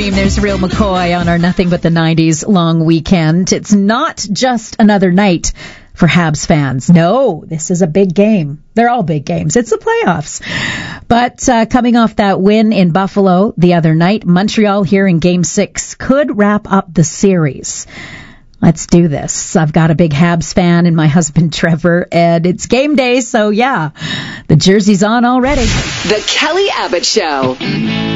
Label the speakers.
Speaker 1: Dream. There's Real McCoy on our Nothing But the 90s long weekend. It's not just another night for Habs fans. No, this is a big game. They're all big games. It's the playoffs. But coming off that win in Buffalo the other night, Montreal here in Game 6 could wrap up the series. Let's do this. I've got a big Habs fan and my husband Trevor, and it's game day, so yeah, the jersey's on already.
Speaker 2: The Kelly Abbott Show.